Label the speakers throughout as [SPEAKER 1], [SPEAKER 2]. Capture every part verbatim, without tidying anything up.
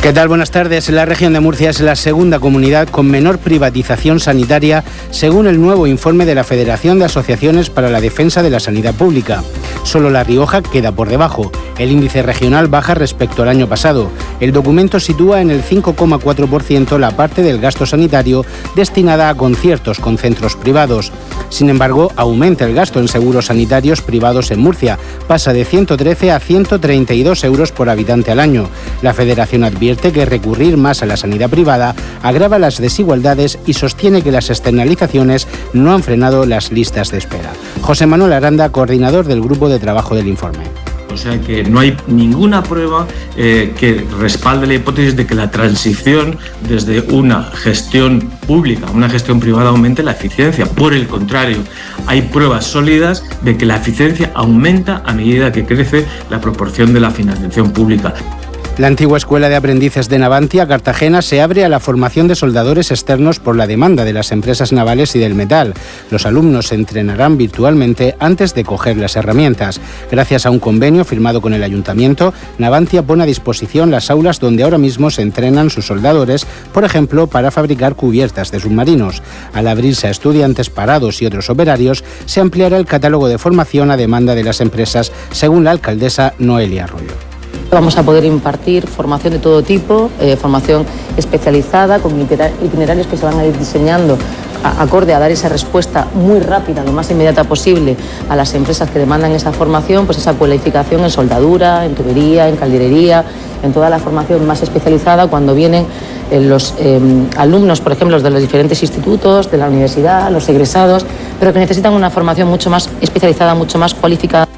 [SPEAKER 1] ¿Qué tal? Buenas tardes. La región de Murcia es la segunda comunidad con menor privatización sanitaria, según el nuevo informe de la Federación de Asociaciones para la Defensa de la Sanidad Pública. Solo La Rioja queda por debajo. El índice regional baja respecto al año pasado. El documento sitúa en el cinco coma cuatro por ciento la parte del gasto sanitario destinada a conciertos con centros privados. Sin embargo, aumenta el gasto en seguros sanitarios privados en Murcia. Pasa de ciento trece a ciento treinta y dos euros por habitante al año. La Federación advierte que recurrir más a la sanidad privada agrava las desigualdades y sostiene que las externalizaciones no han frenado las listas de espera. José Manuel Aranda, coordinador del grupo de trabajo del informe.
[SPEAKER 2] O sea que no hay ninguna prueba eh, que respalde la hipótesis de que la transición desde una gestión pública a una gestión privada aumente la eficiencia. Por el contrario, hay pruebas sólidas de que la eficiencia aumenta a medida que crece la proporción de la financiación pública.
[SPEAKER 1] La antigua Escuela de Aprendices de Navantia, Cartagena, se abre a la formación de soldadores externos por la demanda de las empresas navales y del metal. Los alumnos se entrenarán virtualmente antes de coger las herramientas. Gracias a un convenio firmado con el Ayuntamiento, Navantia pone a disposición las aulas donde ahora mismo se entrenan sus soldadores, por ejemplo, para fabricar cubiertas de submarinos. Al abrirse a estudiantes parados y otros operarios, se ampliará el catálogo de formación a demanda de las empresas, según la alcaldesa Noelia Arroyo.
[SPEAKER 3] Vamos a poder impartir formación de todo tipo, eh, formación especializada, con itinerarios que se van a ir diseñando a, acorde a dar esa respuesta muy rápida, lo más inmediata posible a las empresas que demandan esa formación, pues esa cualificación en soldadura, en tubería, en calderería, en toda la formación más especializada cuando vienen eh, los eh, alumnos, por ejemplo, de los diferentes institutos, de la universidad, los egresados, pero que necesitan una formación mucho más especializada, mucho más cualificada.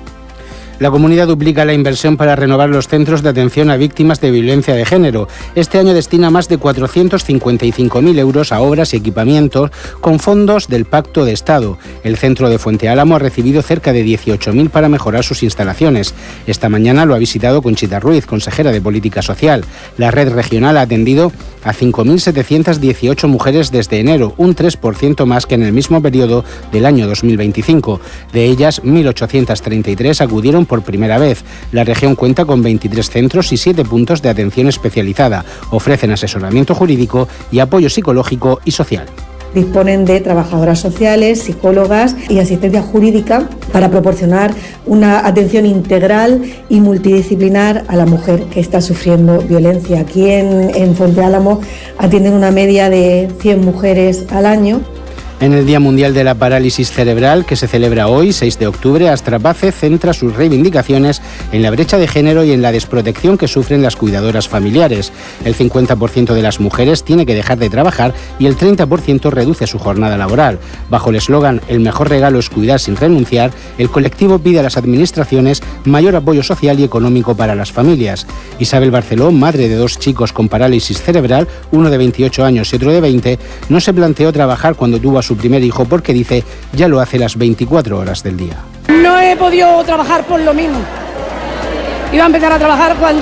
[SPEAKER 1] La comunidad duplica la inversión para renovar los centros de atención a víctimas de violencia de género. Este año destina más de cuatrocientos cincuenta y cinco mil euros a obras y equipamientos con fondos del Pacto de Estado. El centro de Fuente Álamo ha recibido cerca de dieciocho mil para mejorar sus instalaciones. Esta mañana lo ha visitado Conchita Ruiz, consejera de Política Social. La red regional ha atendido a cinco mil setecientas dieciocho mujeres desde enero, un tres por ciento más que en el mismo periodo del año dos mil veinticinco. De ellas, mil ochocientas treinta y tres acudieron por primera vez. La región cuenta con veintitrés centros y siete puntos de atención especializada. Ofrecen asesoramiento jurídico y apoyo psicológico y social.
[SPEAKER 4] Disponen de trabajadoras sociales, psicólogas y asistencia jurídica para proporcionar una atención integral y multidisciplinar a la mujer que está sufriendo violencia. Aquí en, en Fuente Álamo atienden una media de cien mujeres al año.
[SPEAKER 1] En el Día Mundial de la Parálisis Cerebral, que se celebra hoy, seis de octubre, Astrapace centra sus reivindicaciones en la brecha de género y en la desprotección que sufren las cuidadoras familiares. El cincuenta por ciento de las mujeres tiene que dejar de trabajar y el treinta por ciento reduce su jornada laboral. Bajo el eslogan "El mejor regalo es cuidar sin renunciar", el colectivo pide a las administraciones mayor apoyo social y económico para las familias. Isabel Barceló, madre de dos chicos con parálisis cerebral, uno de veintiocho años y otro de veinte, no se planteó trabajar cuando tuvo a su primer hijo porque dice ya lo hace las veinticuatro horas del día.
[SPEAKER 5] No he podido trabajar por lo mismo. Iba a empezar a trabajar cuando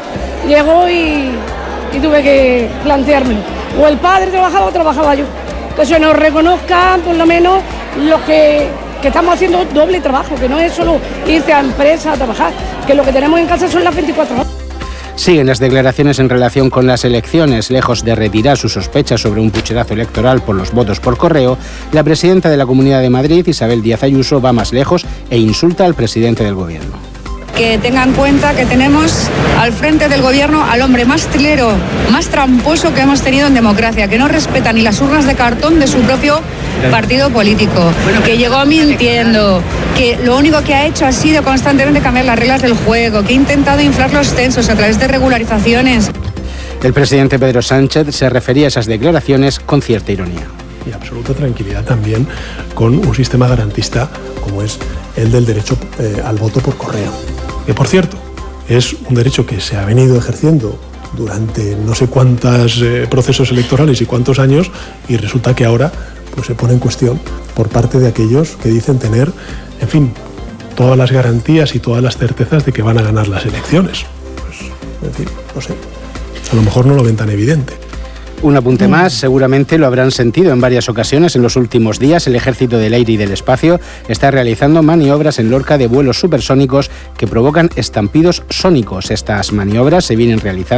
[SPEAKER 5] llegó y, y tuve que planteármelo. O el padre trabajaba o trabajaba yo. Que se nos reconozcan por lo menos los que, que estamos haciendo doble trabajo, que no es solo irse a empresa a trabajar, que lo que tenemos en casa son las veinticuatro horas.
[SPEAKER 1] Siguen las declaraciones en relación con las elecciones. Lejos de retirar sus sospechas sobre un pucherazo electoral por los votos por correo, la presidenta de la Comunidad de Madrid, Isabel Díaz Ayuso, va más lejos e insulta al presidente del Gobierno.
[SPEAKER 6] Que tengan en cuenta que tenemos al frente del gobierno al hombre más trilero, más tramposo que hemos tenido en democracia, que no respeta ni las urnas de cartón de su propio partido político, que llegó mintiendo, que lo único que ha hecho ha sido constantemente cambiar las reglas del juego, que ha intentado inflar los censos a través de regularizaciones.
[SPEAKER 1] El presidente Pedro Sánchez se refería a esas declaraciones con cierta ironía.
[SPEAKER 7] Y absoluta tranquilidad también con un sistema garantista como es el del derecho eh, al voto por correo. Que, por cierto, es un derecho que se ha venido ejerciendo durante no sé cuántos eh, procesos electorales y cuántos años, y resulta que ahora pues, se pone en cuestión por parte de aquellos que dicen tener, en fin, todas las garantías y todas las certezas de que van a ganar las elecciones. Pues, en fin, no sé, a lo mejor no lo ven tan evidente.
[SPEAKER 1] Un apunte más, seguramente lo habrán sentido en varias ocasiones en los últimos días. El Ejército del Aire y del Espacio está realizando maniobras en Lorca de vuelos supersónicos que provocan estampidos sónicos. Estas maniobras se vienen realizando